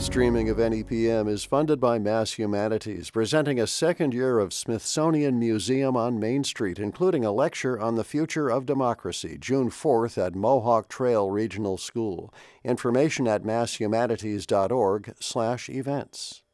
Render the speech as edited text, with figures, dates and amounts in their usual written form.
streaming of NEPM is funded by Mass Humanities, presenting a second year of Smithsonian Museum on Main Street, including a lecture on the future of democracy, June 4th at Mohawk Trail Regional School. Information at masshumanities.org/events.